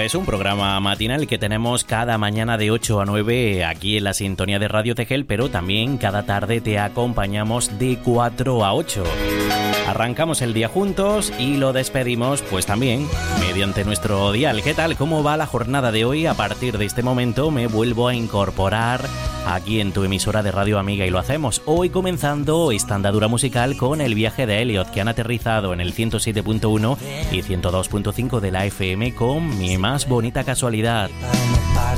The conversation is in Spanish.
es, un programa matinal que tenemos cada mañana de 8 a 9 aquí en la sintonía de Radio Tegel, pero también cada tarde te acompañamos de 4 a 8. Arrancamos el día juntos y lo despedimos pues también mediante nuestro dial. ¿Qué tal? ¿Cómo va la jornada de hoy? A partir de este momento me vuelvo a incorporar aquí en tu emisora de radio amiga y lo hacemos hoy comenzando esta andadura musical con El viaje de Elliot, que han aterrizado en el 107.1 y 102.5 de la FM con Mi más bonita casualidad.